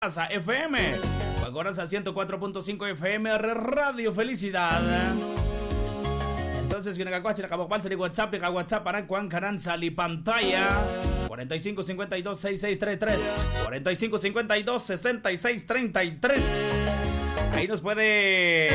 FM, Guagoraza 104.5 FM, Radio Felicidad. Entonces, viene a WhatsApp, para Juan Caranza, li pantalla 4552-6633, 4552-6633. Ahí nos puede